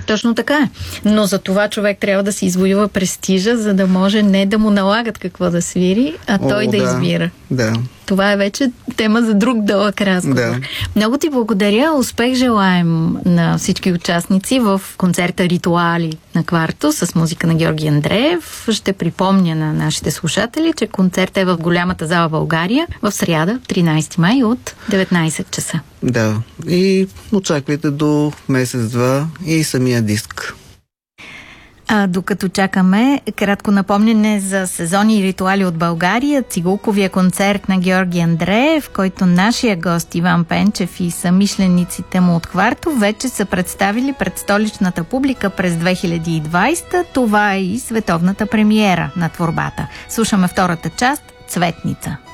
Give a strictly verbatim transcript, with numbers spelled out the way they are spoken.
Точно така е. Но за това човек трябва да си извоюва престижа, за да може не да му налагат какво да свири, а той О, да, да избира. Да. Това е вече тема за друг дълъг разговор. Да. Много ти благодаря. Успех желаем на всички участници в концерта Ритуали на Кварто с музика на Георги Андреев. Ще припомня на нашите слушатели, че концертът е в голямата зала България в сряда, тринайсети май от деветнайсет часа. Да. И очаквайте до месец-два и самия диск. А докато чакаме, кратко напомняне за сезони и ритуали от България, цигулковия концерт на Георги Андреев, който нашия гост Иван Пенчев и съмишлениците му от Кварто вече са представили пред столичната публика през две хиляди и двайсета. Това е и световната премиера на творбата. Слушаме втората част – Цветница.